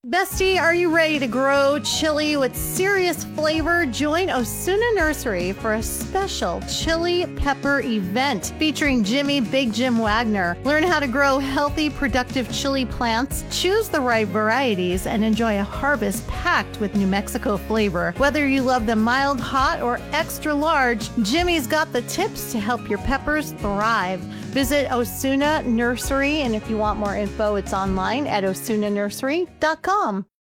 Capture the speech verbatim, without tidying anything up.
Bestie, are you ready to grow chili with serious flavor? Join Osuna Nursery for a special chili pepper event featuring Jimmy Big Jim Wagner. Learn how to grow healthy, productive chili plants, choose the right varieties, and enjoy a harvest packed with New Mexico flavor. Whether you love them mild, hot, or extra large, Jimmy's got the tips to help your peppers thrive. Visit Osuna Nursery, and if you want more info, it's online at osuna nursery dot com.